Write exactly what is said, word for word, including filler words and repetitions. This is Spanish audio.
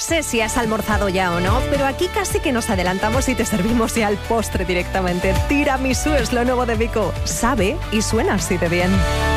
sé si has almorzado ya o no, pero aquí casi que nos adelantamos y te servimos ya el postre directamente. Tiramisú es lo nuevo de Vico. Sabe y suena así de bien.